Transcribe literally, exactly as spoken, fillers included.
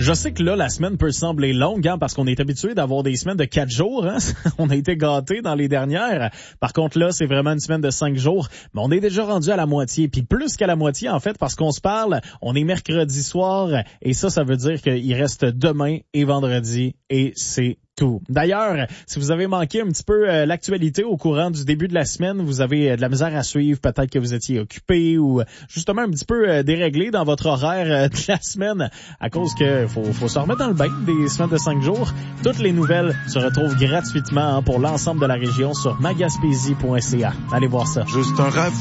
Je sais que là, la semaine peut sembler longue, hein, parce qu'on est habitué d'avoir des semaines de quatre jours. Hein? On a été gâtés dans les dernières. Par contre, là, c'est vraiment une semaine de cinq jours. Mais on est déjà rendu à la moitié. Puis plus qu'à la moitié, en fait, parce qu'on se parle, on est mercredi soir. Et ça, ça veut dire qu'il reste demain et vendredi. Et c'est tout. D'ailleurs, si vous avez manqué un petit peu euh, l'actualité au courant du début de la semaine, vous avez euh, de la misère à suivre, peut-être que vous étiez occupé ou justement un petit peu euh, déréglé dans votre horaire euh, de la semaine à cause que faut, faut se remettre dans le bain des semaines de cinq jours. Toutes les nouvelles se retrouvent gratuitement hein, pour l'ensemble de la région sur magaspésie point c a. Allez voir ça. Juste un rêve.